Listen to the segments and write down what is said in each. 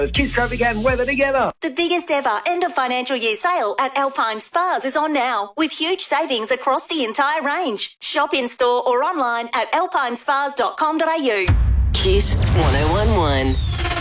Kiss traffic and weather together. The biggest ever end of financial year sale at Alpine Spas is on now with huge savings across the entire range. Shop in store or online at alpinespas.com.au. Kiss 1011.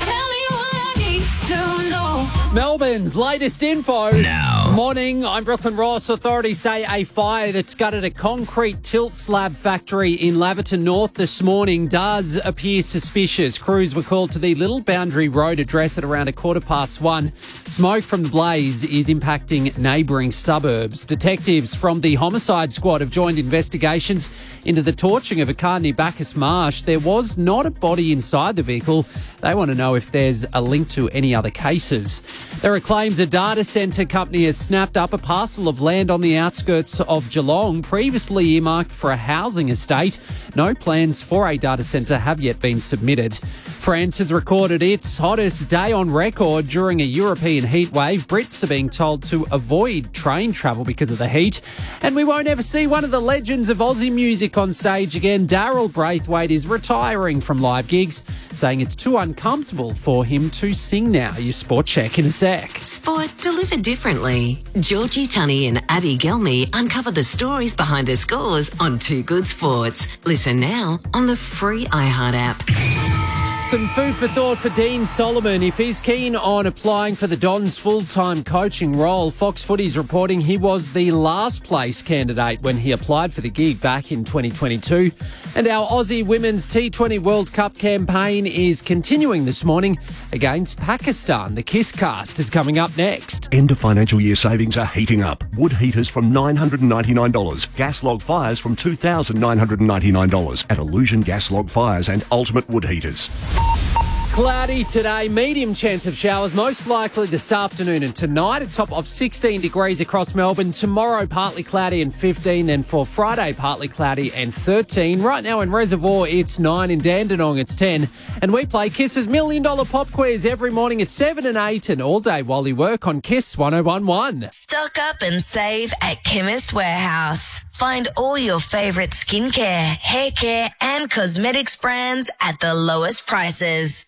Melbourne's latest info. Now. Morning, I'm Brooklyn Ross. Authorities say a fire that's gutted a concrete tilt slab factory in Laverton North this morning does appear suspicious. Crews were called to the Little Boundary Road address at around 1:15. Smoke from the blaze is impacting neighbouring suburbs. Detectives from the homicide squad have joined investigations into the torching of a car near Bacchus Marsh. There was not a body inside the vehicle. They want to know if there's a link to any other cases. There are claims a data centre company has snapped up a parcel of land on the outskirts of Geelong, previously earmarked for a housing estate. No plans for a data centre have yet been submitted. France has recorded its hottest day on record during a European heatwave. Brits are being told to avoid train travel because of the heat. And we won't ever see one of the legends of Aussie music on stage again. Daryl Braithwaite is retiring from live gigs, saying it's too uncomfortable for him to sing now. Your sport check in a sec. Sport delivered differently. Georgie Tunney and Abby Gelmy uncover the stories behind the scores on Too Good Sports. Listen now on the free iHeart app. Some food for thought for Dean Solomon. If he's keen on applying for the Dons' full-time coaching role, Fox Footy's reporting he was the last place candidate when he applied for the gig back in 2022. And our Aussie Women's T20 World Cup campaign is continuing this morning against Pakistan. The Kiss Cast is coming up next. End of financial year savings are heating up. Wood heaters from $999. Gas log fires from $2,999 at Illusion Gas Log Fires and Ultimate Wood Heaters. Cloudy today, medium chance of showers, most likely this afternoon and tonight. A top of 16 degrees across Melbourne. Tomorrow, partly cloudy and 15. Then for Friday, partly cloudy and 13. Right now in Reservoir, it's 9. In Dandenong, it's 10. And we play Kiss's $1 Million Pop Quiz every morning at 7 and 8 and all day while you work on Kiss 1011. Stock up and save at Chemist Warehouse. Find all your favourite skincare, hair care and cosmetics brands at the lowest prices.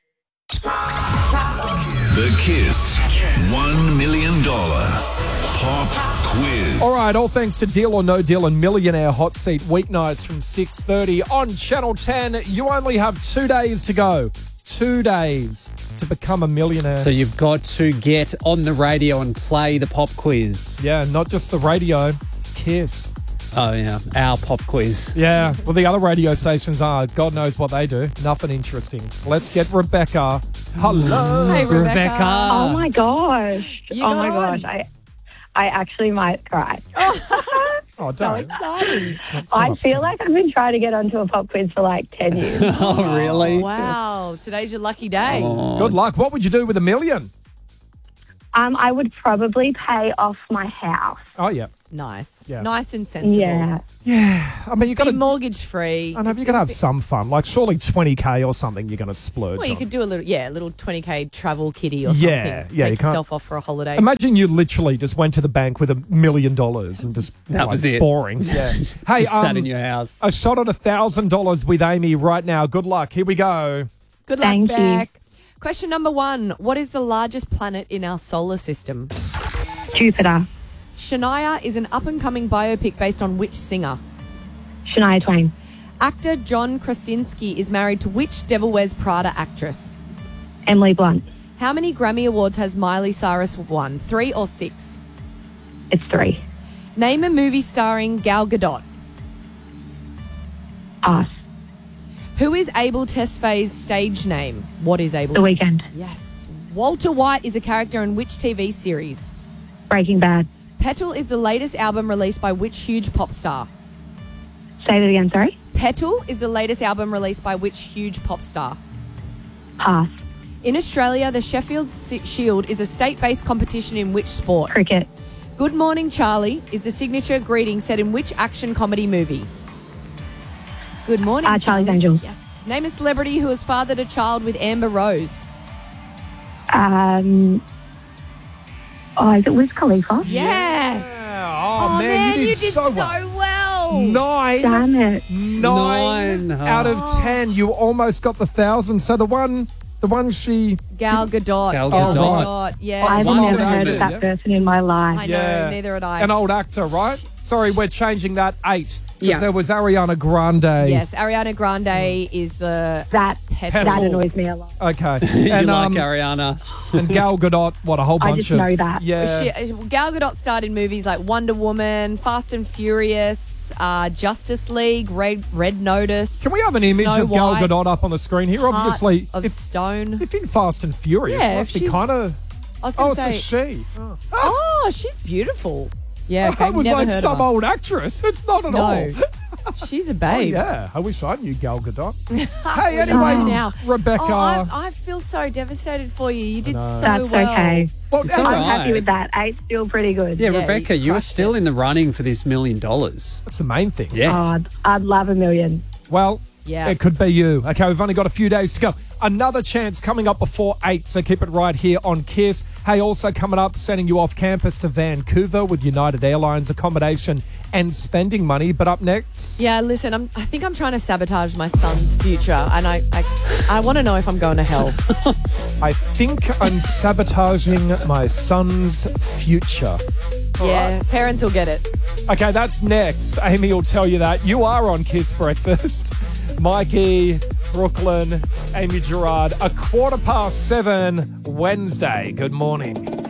The Kiss $1 million Pop Quiz. All right, all thanks to Deal or No Deal and Millionaire Hot Seat weeknights from 6:30 on Channel 10. You only have 2 days to go. 2 days to become a millionaire. So you've got to get on the radio and play the pop quiz. Yeah, not just the radio. Kiss. Oh, yeah, our pop quiz. Yeah, well, the other radio stations are. God knows what they do. Nothing interesting. Let's get Rebecca. Hello. Hey, Rebecca. Oh, my gosh. my gosh. I actually might cry. Oh, So don't. exciting. I feel like I've been trying to get onto a pop quiz for like 10 years. Oh, really? Wow, today's your lucky day. Oh. Good luck. What would you do with $1 million? I would probably pay off my house. Oh, yeah. Nice. Yeah. Nice and sensible. Yeah. Yeah. I mean, you got Be to. mortgage free. I know, you're going to have some fun. Like, surely $20K or something you're going to splurge Well, you on. could do a little 20K travel kitty or something. Yeah, Take you can't- yourself off for a holiday. Imagine you literally just went to the bank with $1 million and just That was it. boring. Yeah. Hey, Just sat in your house. a shot at $1,000 with Amy right now. Good luck. Here we go. Good luck, Thank you. Beck. Question number 1. What is the largest planet in our solar system? Jupiter. Shania is an up-and-coming biopic based on which singer? Shania Twain. Actor John Krasinski is married to which Devil Wears Prada actress? Emily Blunt. How many Grammy Awards has Miley Cyrus won? 3 or 6? It's 3. Name a movie starring Gal Gadot. Pass. Who is Abel Tesfay's stage name? What is Abel? The Weeknd. Yes. Walter White is a character in which TV series? Breaking Bad. Petal is the latest album released by which huge pop star? Say that again, sorry. Petal is the latest album released by which huge pop star? Pass. In Australia, the Sheffield Shield is a state-based competition in which sport? Cricket. Good Morning Charlie is the signature greeting said in which action comedy movie? Good morning, Charlie's Angels. Yes. Name a celebrity who has fathered a child with Amber Rose. Is it Wiz Khalifa? Yes. Oh, man, you did so well. 9. Damn it. 9 out of 10. You almost got the 1,000. So the one The one she... Gal Gadot. Gal Oh, Gadot. right. Yeah. I've One never old heard actor, of that yeah. person in my life. I know, neither had I. An old actor, right? Sorry, we're changing that 8. Yeah. Because there was Ariana Grande. Yes, Ariana Grande is the That petal. annoys me a lot. Okay. You And, like Ariana. and Gal Gadot, what, a whole I bunch just of... know that. Yeah. Gal Gadot starred in movies like Wonder Woman, Fast and Furious, Justice League, Red Notice. Can we have an image Snow of Gal White, Gadot up on the screen here? Heart Obviously, of Stone. if in Fast and Furious, Yeah, must be she's- kind of... I was going Oh, to it's say. a she. Oh, she's beautiful. Yeah, okay, I was never like heard some of her. old actress. It's not at all. No, she's a Oh, babe. yeah. I wish I knew Gal Gadot. Hey, Well, anyway, you know now. Rebecca. Oh, I feel so devastated for you. You did so That's well. okay. Well, It's and- all I'm right. happy with that. 8's still pretty good. Yeah, Yeah, Rebecca, you you are crushed still in the running for this $1 million. That's the main thing. Yeah. Oh, I'd love $1 million. Well, Yeah. it could be you. Okay, we've only got a few days to go. Another chance coming up before 8, so keep it right here on KISS. Hey, also coming up, sending you off campus to Vancouver with United Airlines accommodation and spending money. But up next... Yeah, listen, I think I'm trying to sabotage my son's future, and I want to know if I'm going to hell. I think I'm sabotaging my son's future. Yeah, parents will get it. Okay, that's next. Amy will tell you that. You are on KISS Breakfast. Mikey, Brooklyn, Amy Gerard, 7:15 Wednesday. Good morning.